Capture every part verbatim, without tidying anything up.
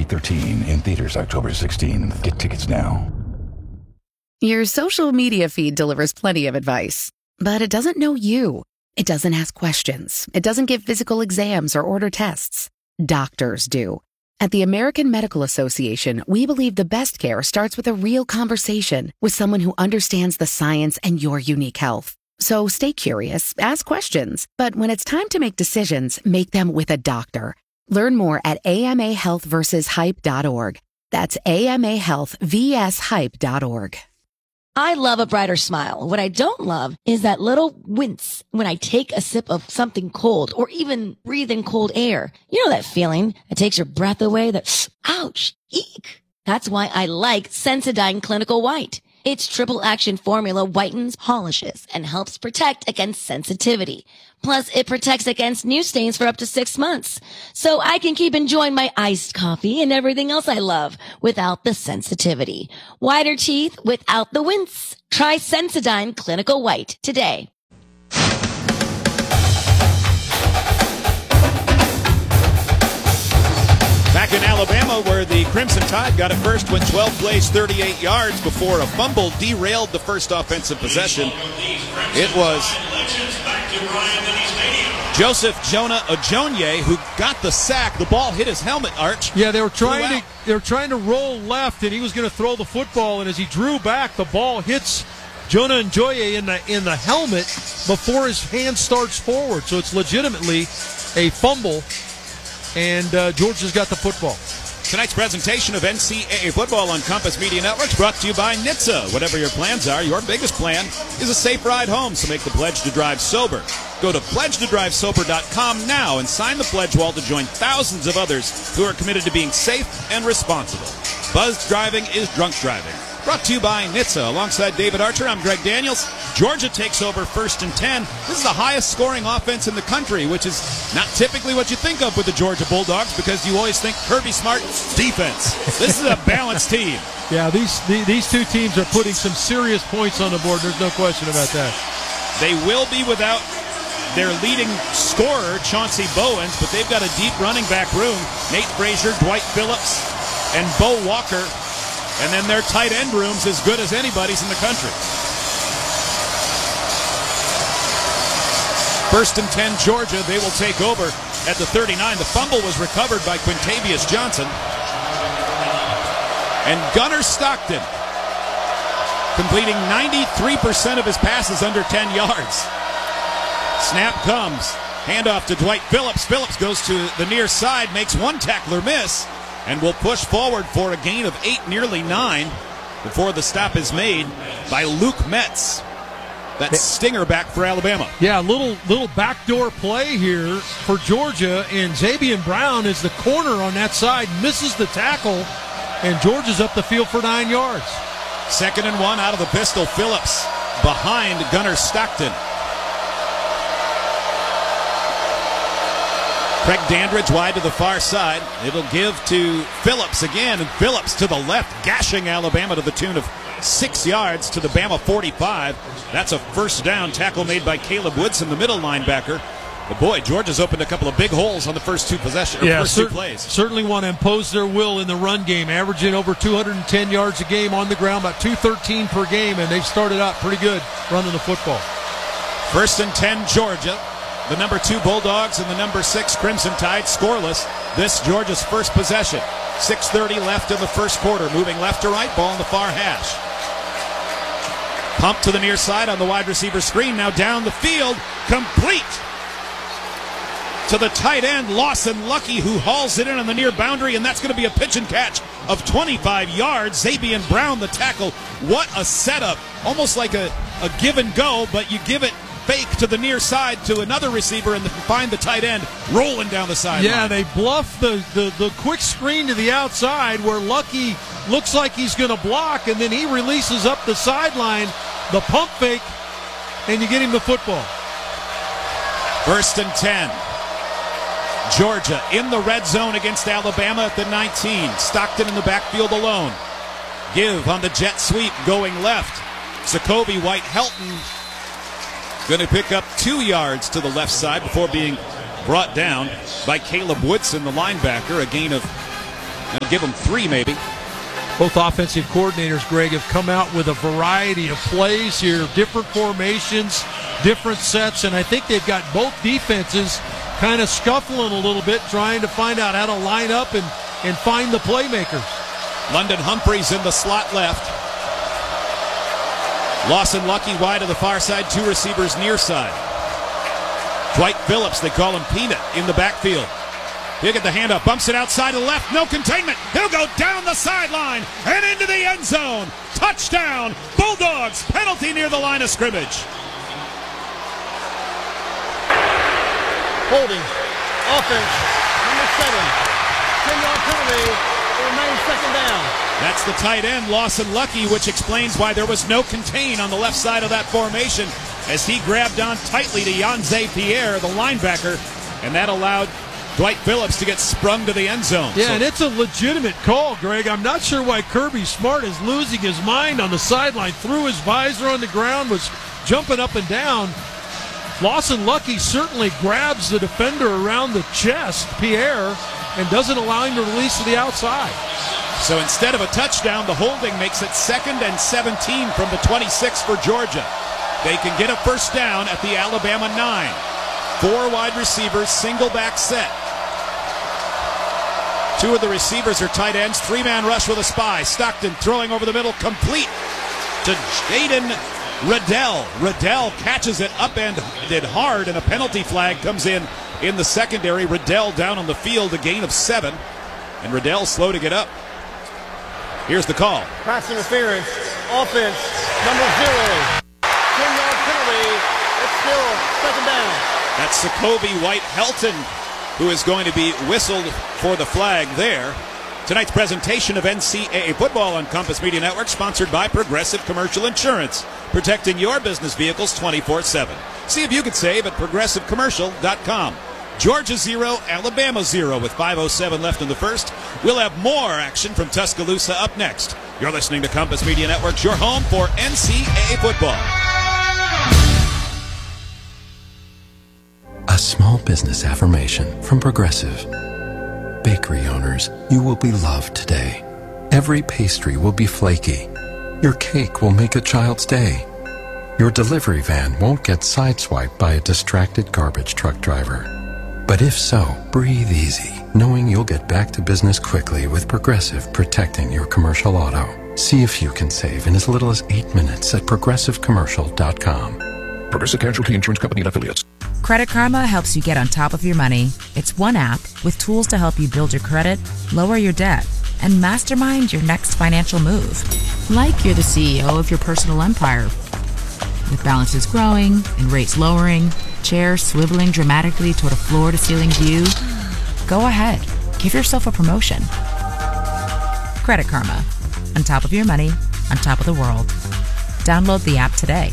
thirteen. In theaters October sixteenth. Get tickets now. Your social media feed delivers plenty of advice, but it doesn't know you. It doesn't ask questions. It doesn't give physical exams or order tests. Doctors do. At the American Medical Association, we believe the best care starts with a real conversation with someone who understands the science and your unique health. So stay curious, ask questions, but when it's time to make decisions, make them with a doctor. Learn more at A M A health versus hype dot org. That's A M A health versus hype dot org. I love a brighter smile. What I don't love is that little wince when I take a sip of something cold or even breathe in cold air. You know that feeling that takes your breath away, that ouch, eek. That's why I like Sensodyne Clinical White. Its triple action formula whitens, polishes, and helps protect against sensitivity. Plus, it protects against new stains for up to six months. So I can keep enjoying my iced coffee and everything else I love without the sensitivity. Whiter teeth without the wince. Try Sensodyne Clinical White today. Back in Alabama, where the Crimson Tide got it first, went twelve plays, thirty-eight yards before a fumble derailed the first offensive possession. It was Joseph Jonah Ojonye who got the sack. The ball hit his helmet arch. Yeah, they were trying to they were trying to roll left, and he was going to throw the football. And as he drew back, the ball hits Jonah Ojonye in the in the helmet before his hand starts forward. So it's legitimately a fumble. And uh, Georgia's got the football. Tonight's presentation of N C double A football on Compass Media Networks brought to you by N H T S A. Whatever your plans are, your biggest plan is a safe ride home, so make the pledge to drive sober. Go to pledge to drive sober dot com now and sign the pledge wall to join thousands of others who are committed to being safe and responsible. Buzzed driving is drunk driving. Brought to you by N H T S A. Alongside David Archer, I'm Greg Daniels. Georgia takes over first and ten. This is the highest scoring offense in the country, which is not typically what you think of with the Georgia Bulldogs because you always think Kirby Smart defense. This is a balanced team. Yeah, these these two teams are putting some serious points on the board. There's no question about that. They will be without their leading scorer, Chauncey Bowens, but they've got a deep running back room. Nate Frazier, Dwight Phillips, and Bo Walker. And then their tight end room's as good as anybody's in the country. First and ten, Georgia. They will take over at the thirty-nine. The fumble was recovered by Quintavious Johnson. And Gunnar Stockton completing ninety-three percent of his passes under ten yards. Snap comes. Handoff to Dwight Phillips. Phillips goes to the near side, makes one tackler miss, and will push forward for a gain of eight, nearly nine, before the stop is made by Luke Metz. That's stinger back for Alabama. Yeah, little little backdoor play here for Georgia, and Zabian Brown is the corner on that side, misses the tackle, and Georgia's up the field for nine yards. Second and one out of the pistol. Phillips behind Gunnar Stockton. Craig Dandridge wide to the far side. It'll give to Phillips again, and Phillips to the left, gashing Alabama to the tune of six yards to the Bama forty-five. That's a first down tackle made by Caleb Woodson, the middle linebacker. But boy, Georgia's opened a couple of big holes on the first two possessions, yeah, first cer- two plays. Certainly want to impose their will in the run game, averaging over two hundred ten yards a game on the ground, about two thirteen per game, and they've started out pretty good running the football. First and ten, Georgia. The number two Bulldogs and the number six Crimson Tide scoreless. This Georgia's first possession. six thirty left in the first quarter. Moving left to right, ball in the far hash. Pump to the near side on the wide receiver screen. Now down the field. Complete to the tight end, Lawson Lucky, who hauls it in on the near boundary, and that's going to be a pitch and catch of twenty-five yards. Zabian Brown, the tackle. What a setup. Almost like a, a give and go, but you give it fake to the near side to another receiver and find the tight end rolling down the sideline. Yeah, they bluff the, the, the quick screen to the outside where Lucky looks like he's going to block, and then he releases up the sideline, the pump fake, and you get him the football. First and ten. Georgia in the red zone against Alabama at the nineteen. Stockton in the backfield alone. Give on the jet sweep going left. Sokovi White Helton going to pick up two yards to the left side before being brought down by Caleb Woodson, the linebacker. A gain of I'll give them three, maybe. Both offensive coordinators, Greg, have come out with a variety of plays here, different formations, different sets, and I think they've got both defenses kind of scuffling a little bit, trying to find out how to line up and, and find the playmakers. London Humphreys in the slot left. Lawson Lucky wide to the far side, two receivers near side. Dwight Phillips, they call him Peanut, in the backfield. He'll get the handoff, bumps it outside to the left, no containment. He'll go down the sideline and into the end zone. Touchdown, Bulldogs, penalty near the line of scrimmage. Holding, offense, number seven, ten-yard penalty, it remains second down. That's the tight end, Lawson Lucky, which explains why there was no contain on the left side of that formation as he grabbed on tightly to Yanze Pierre, the linebacker, and that allowed Dwight Phillips to get sprung to the end zone. Yeah, so, and it's a legitimate call, Greg. I'm not sure why Kirby Smart is losing his mind on the sideline. Threw his visor on the ground, was jumping up and down. Lawson Lucky certainly grabs the defender around the chest, Pierre, and doesn't allow him to release to the outside. So instead of a touchdown, the holding makes it second and seventeen from the twenty-six for Georgia. They can get a first down at the Alabama nine. Four wide receivers, single back set. Two of the receivers are tight ends. Three-man rush with a spy. Stockton throwing over the middle, complete to Jaden Riddell. Riddell catches it upended hard, and a penalty flag comes in in the secondary. Riddell down on the field, a gain of seven, and Riddell slow to get up. Here's the call. Pass interference, offense, number zero. ten-yard penalty, it's still second down. That's Sokobi White-Helton, who is going to be whistled for the flag there. Tonight's presentation of N C double A football on Compass Media Network, sponsored by Progressive Commercial Insurance, protecting your business vehicles twenty-four seven. See if you could save at progressive commercial dot com. Georgia zero, Alabama zero with five oh seven left in the first. We'll have more action from Tuscaloosa up next. You're listening to Compass Media Network, your home for N C double A football. A small business affirmation from Progressive. Bakery owners, you will be loved today. Every pastry will be flaky. Your cake will make a child's day. Your delivery van won't get sideswiped by a distracted garbage truck driver. But if so, breathe easy, knowing you'll get back to business quickly with Progressive protecting your commercial auto. See if you can save in as little as eight minutes at progressive commercial dot com. Progressive Casualty Insurance Company and Affiliates. Credit Karma helps you get on top of your money. It's one app with tools to help you build your credit, lower your debt, and mastermind your next financial move. Like you're the C E O of your personal empire. With balances growing and rates lowering, chairs swiveling dramatically toward a floor-to-ceiling view, go ahead. Give yourself a promotion. Credit Karma. On top of your money, on top of the world. Download the app today.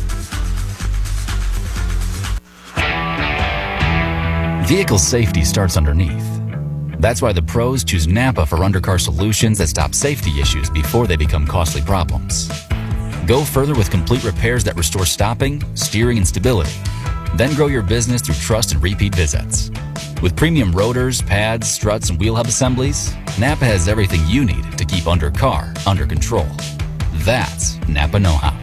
Vehicle safety starts underneath. That's why the pros choose Napa for undercar solutions that stop safety issues before they become costly problems. Go further with complete repairs that restore stopping, steering, and stability. Then grow your business through trust and repeat visits. With premium rotors, pads, struts, and wheel hub assemblies, Napa has everything you need to keep undercar under control. That's Napa know-how.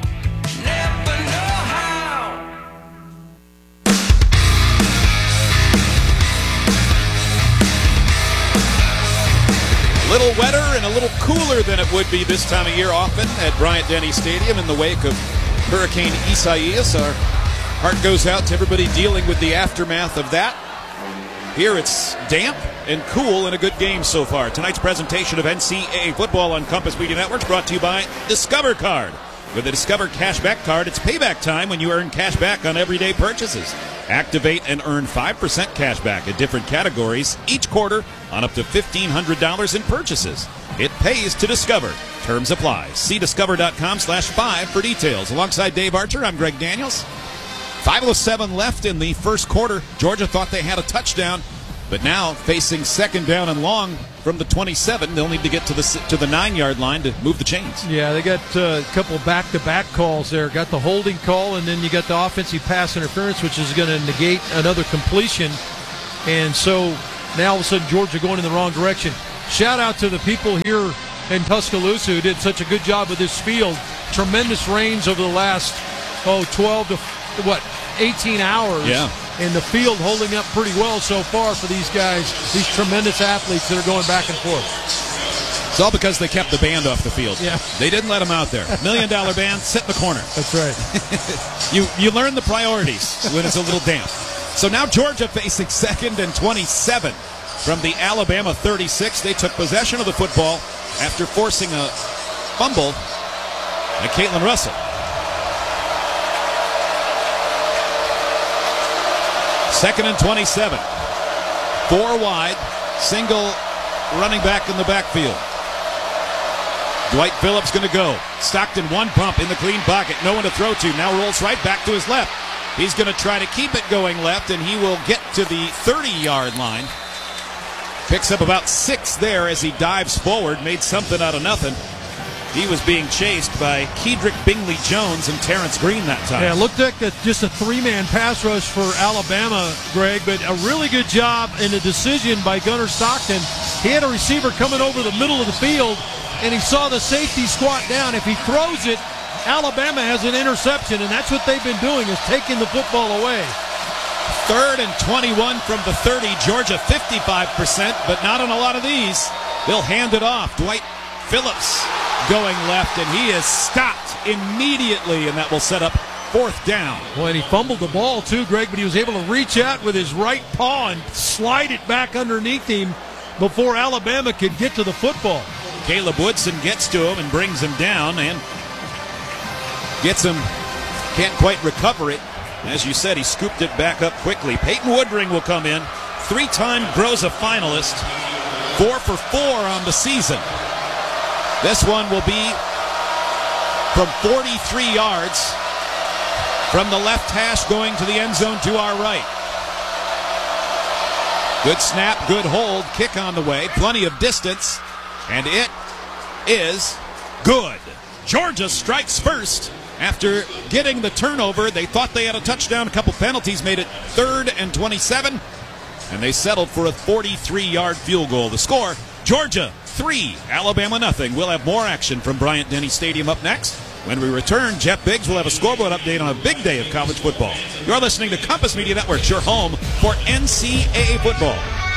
A little wetter and a little cooler than it would be this time of year often at Bryant-Denny Stadium in the wake of Hurricane Isaias. Our heart goes out to everybody dealing with the aftermath of that. Here it's damp and cool and a good game so far. Tonight's presentation of N C double A football on Compass Media Network brought to you by Discover Card. With the Discover Cashback Card, it's payback time when you earn cash back on everyday purchases. Activate and earn five percent cash back in different categories each quarter on up to fifteen hundred dollars in purchases. It pays to Discover. Terms apply. See discover.com slash five for details. Alongside Dave Archer, I'm Greg Daniels. five oh seven left in the first quarter. Georgia thought they had a touchdown, but now facing second down and long from the twenty-seven. They'll need to get to the to the nine-yard line to move the chains. Yeah, they got uh, a couple back-to-back calls there. Got the holding call, and then you got the offensive pass interference, which is going to negate another completion. And so now all of a sudden Georgia going in the wrong direction. shout out to the people here in Tuscaloosa who did such a good job with this field. Tremendous rains over the last, oh, twelve to, what, eighteen hours. Yeah. And the field holding up pretty well so far for these guys, these tremendous athletes that are going back and forth. It's all because they kept the band off the field. Yeah. They didn't let them out there. Million dollar band, sit in the corner. That's right. you you learn the priorities when it's a little damp. So now Georgia facing second and twenty-seven from the Alabama thirty-six. They took possession of the football after forcing a fumble by Caitlin Russell. Second and twenty-seven. Four wide, single running back in the backfield. Dwight Phillips going to go. Stockton one pump in the clean pocket. No one to throw to. Now rolls right back to his left. He's going to try to keep it going left, and he will get to the thirty-yard line. Picks up about six there as he dives forward. Made something out of nothing. He was being chased by Kedrick Bingley-Jones and Terrence Green that time. Yeah, it looked like a, just a three-man pass rush for Alabama, Greg, but a really good job in the decision by Gunnar Stockton. He had a receiver coming over the middle of the field, and he saw the safety squat down. If he throws it, Alabama has an interception, and that's what they've been doing, is taking the football away. Third and twenty-one from the thirty. Georgia fifty-five percent, but not on a lot of these. They'll hand it off. Dwight Phillips going left, and he is stopped immediately, and that will set up fourth down. Well, and he fumbled the ball too, Greg, but he was able to reach out with his right paw and slide it back underneath him before Alabama could get to the football. Caleb Woodson gets to him and brings him down and gets him, can't quite recover it. As you said, he scooped it back up quickly. Peyton Woodring will come in, three-time Groza finalist, four for four on the season. This one will be from forty-three yards from the left hash going to the end zone to our right. Good snap, good hold, kick on the way, plenty of distance, and it is good. Georgia strikes first after getting the turnover. They thought they had a touchdown, a couple penalties made it third and twenty-seven, and they settled for a forty-three-yard field goal. The score, Georgia three, Alabama nothing. We'll have more action from Bryant-Denny Stadium up next. When we return, Jeff Biggs will have a scoreboard update on a big day of college football. You're listening to Compass Media Networks, your home for N C double A football.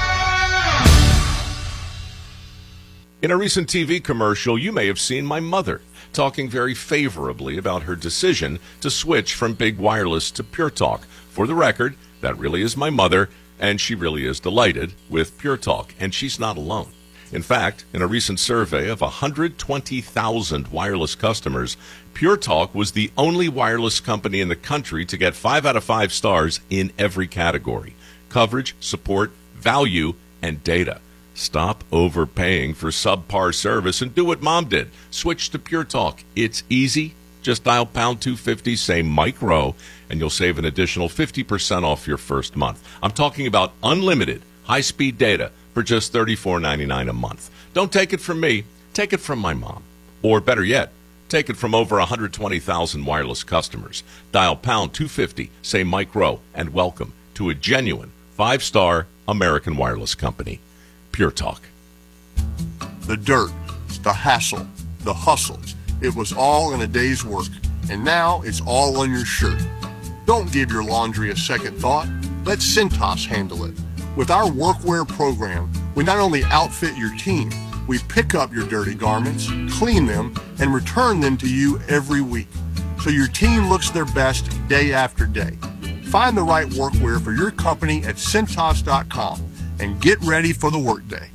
In a recent T V commercial, you may have seen my mother talking very favorably about her decision to switch from Big Wireless to Pure Talk. For the record, that really is my mother, and she really is delighted with Pure Talk, and she's not alone. In fact, in a recent survey of one hundred twenty thousand wireless customers, Pure Talk was the only wireless company in the country to get five out of five stars in every category: coverage, support, value, and data. Stop overpaying for subpar service and do what Mom did. Switch to Pure Talk. It's easy. Just dial pound two fifty, say Mike Rowe, and you'll save an additional fifty percent off your first month. I'm talking about unlimited high-speed data for just thirty-four ninety-nine a month. Don't take it from me. Take it from my mom. Or better yet, take it from over one hundred twenty thousand wireless customers. Dial pound two fifty, say Mike Rowe, and welcome to a genuine five-star American wireless company. Pure Talk. The dirt, the hassle, the hustle. It was all in a day's work, and now it's all on your shirt. Don't give your laundry a second thought. Let Cintas handle it. With our workwear program, we not only outfit your team, we pick up your dirty garments, clean them, and return them to you every week, so your team looks their best day after day. Find the right workwear for your company at Cintas dot com and get ready for the workday.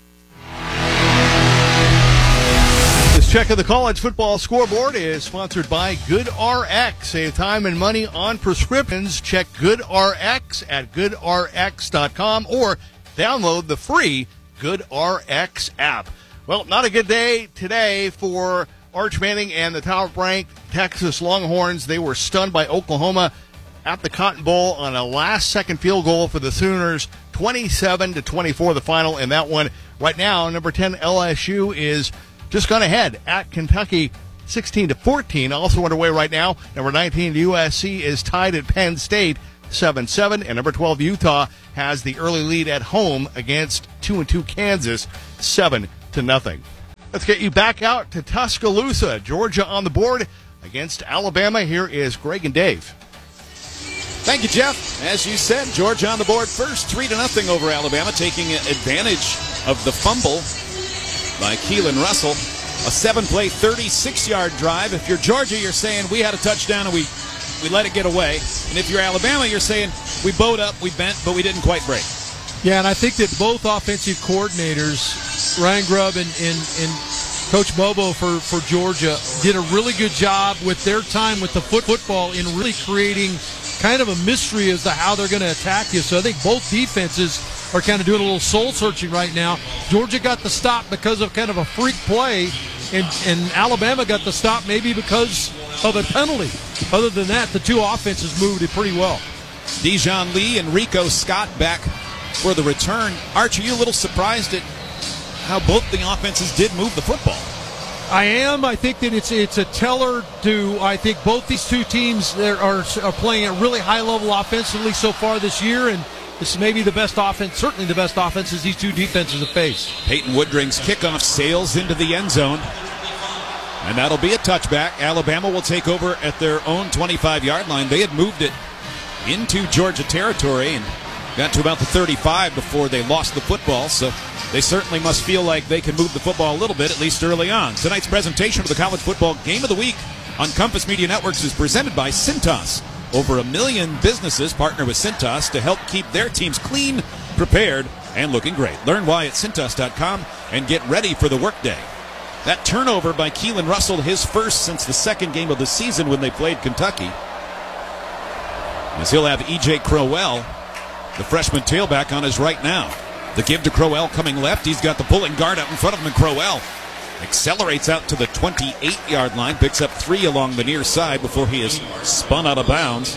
This check of the college football scoreboard is sponsored by GoodRx. Save time and money on prescriptions. Check GoodRx at Good R X dot com or download the free GoodRx app. Well, not a good day today for Arch Manning and the top-ranked Texas Longhorns. They were stunned by Oklahoma at the Cotton Bowl on a last-second field goal for the Sooners. twenty-seven to twenty-four the final in that one. Right now, number ten L S U is just gone ahead at Kentucky sixteen to fourteen. Also underway right now, number nineteen U S C is tied at Penn State seven seven. And number twelve, Utah, has the early lead at home against two and two Kansas, seven to nothing. Let's get you back out to Tuscaloosa. Georgia on the board against Alabama. Here is Greg and Dave. Thank you, Jeff. As you said, Georgia on the board first, three to nothing over Alabama, taking advantage of the fumble by Keelan Russell. A seven-play, thirty-six-yard drive. If you're Georgia, you're saying we had a touchdown and we, we let it get away. And if you're Alabama, you're saying we bowed up, we bent, but we didn't quite break. Yeah, and I think that both offensive coordinators, Ryan Grubb and, and, and Coach Bobo for, for Georgia, did a really good job with their time with the foot football in really creating kind of a mystery as to how they're going to attack you. So I think both defenses are kind of doing a little soul-searching right now. Georgia got the stop because of kind of a freak play, and, and Alabama got the stop maybe because of a penalty. Other than that, the two offenses moved it pretty well. Dijon Lee and Rico Scott back for the return. Arch, are you a little surprised at how both the offenses did move the football? I am. I think that it's it's a teller to, I think both these two teams are, are, are playing at a really high level offensively so far this year, and this is maybe the best offense, certainly the best offenses these two defenses have faced. Peyton Woodring's kickoff sails into the end zone, and that'll be a touchback. Alabama will take over at their own twenty-five-yard line. They had moved it into Georgia territory and got to about the thirty-five before they lost the football, so they certainly must feel like they can move the football a little bit, at least early on. Tonight's presentation of the College Football Game of the Week on Compass Media Networks is presented by Cintas. Over a million businesses partner with Cintas to help keep their teams clean, prepared, and looking great. Learn why at Cintas dot com and get ready for the workday. That turnover by Keelan Russell, his first since the second game of the season when they played Kentucky. As he'll have E J Crowell, the freshman tailback, on his right now. The give to Crowell coming left. He's got the pulling guard out in front of him, and Crowell accelerates out to the twenty-eight-yard line, picks up three along the near side before he is spun out of bounds.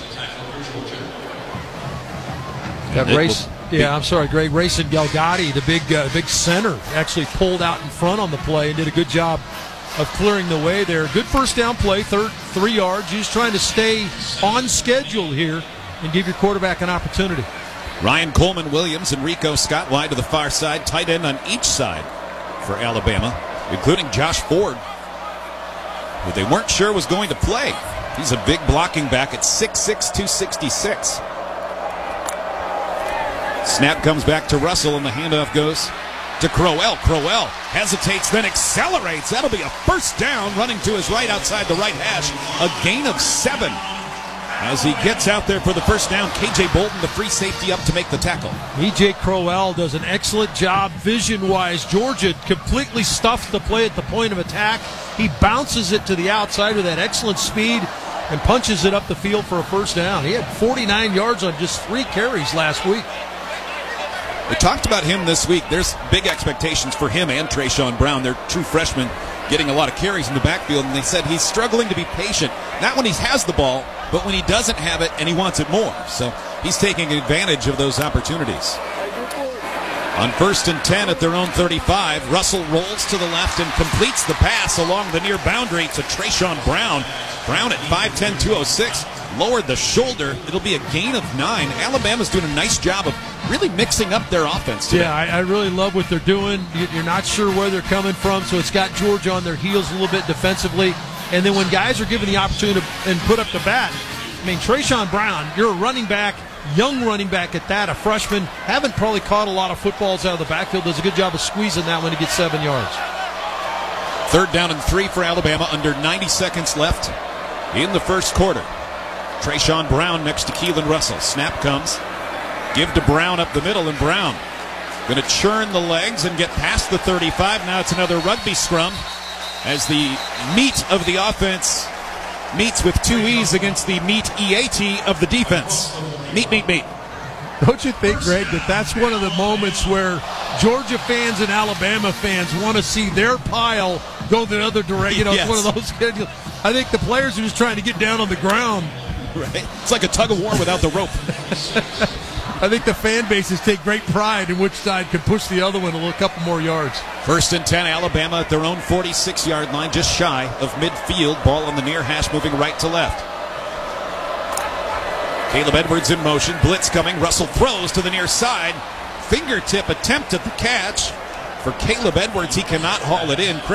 That race, yeah, I'm sorry, Greg. Racing Galgadi, the big, uh, big center, actually pulled out in front on the play and did a good job of clearing the way there. Good first down play, third, three yards. He's trying to stay on schedule here and give your quarterback an opportunity. Ryan Coleman Williams and Rico Scott wide to the far side, tight end on each side for Alabama, including Josh Ford, who they weren't sure was going to play. He's a big blocking back at six six, two sixty-six. Snap comes back to Russell, and the handoff goes to Crowell. Crowell hesitates, then accelerates. That'll be a first down, running to his right outside the right hash. A gain of seven. As he gets out there for the first down, K J Bolton, the free safety, up to make the tackle. E J Crowell does an excellent job vision-wise. Georgia completely stuffs the play at the point of attack. He bounces it to the outside with that excellent speed and punches it up the field for a first down. He had forty-nine yards on just three carries last week. We talked about him this week. There's big expectations for him and Trayshawn Brown. They're true freshmen getting a lot of carries in the backfield, and they said he's struggling to be patient. Not when he has the ball, but when he doesn't have it and he wants it more. So he's taking advantage of those opportunities. On first and ten at their own thirty-five, Russell rolls to the left and completes the pass along the near boundary to Trayshawn Brown. Brown at five ten, two oh six, lowered the shoulder. It'll be a gain of nine. Alabama's doing a nice job of really mixing up their offense today. Yeah, I, I really love what they're doing. You're not sure where they're coming from, so it's got Georgia on their heels a little bit defensively. And then when guys are given the opportunity to and put up the bat, I mean, Trayshawn Brown, you're a running back, young running back at that, a freshman, haven't probably caught a lot of footballs out of the backfield, does a good job of squeezing that one to get seven yards. Third down and three for Alabama, under ninety seconds left in the first quarter. Trayshawn Brown next to Keelan Russell. Snap comes. Give to Brown up the middle, and Brown going to churn the legs and get past the thirty-five. Now it's another rugby scrum as the meat of the offense meets with two E's against the meat E A T of the defense. Meat, meat, meat. Don't you think, Greg, that that's one of the moments where Georgia fans and Alabama fans want to see their pile go the other direction? You know, yes. It's one of those. I think the players are just trying to get down on the ground. Right. It's like a tug of war without the rope. I think the fan bases take great pride in which side can push the other one a little couple more yards. First and ten, Alabama at their own forty-six-yard line, just shy of midfield. Ball on the near hash, moving right to left. Caleb Edwards in motion. Blitz coming. Russell throws to the near side. Fingertip attempt at the catch. For Caleb Edwards, he cannot haul it in. Chris